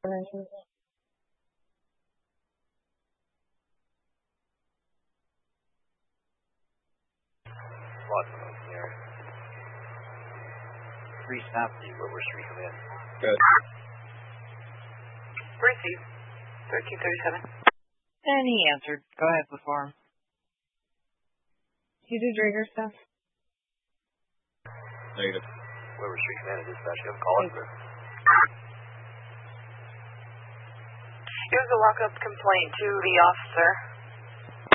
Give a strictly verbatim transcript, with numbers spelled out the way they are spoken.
here. Three stop to River Street in. Good. Receive. thirteen thirty-seven. And he answered. Go ahead before him. You do Drigger stuff? Negative. River Street Command is dispatch. You have a call in, sir. Here's a walk-up complaint to the officer.